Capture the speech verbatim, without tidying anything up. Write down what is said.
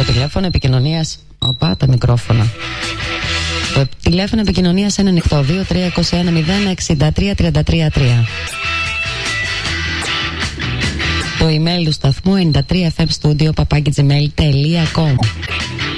τηλέφωνο επικοινωνίας. Οπα, τα μικρόφωνα. Το τηλέφωνο επικοινωνίας είναι ανοιχτό. δύο τρία δύο ένα μηδέν έξι τρία τρία τρία τρία. Το email του σταθμού ενενήντα τρία εφ εμ studio παπάκι τζι μέιλ τελεία κομ.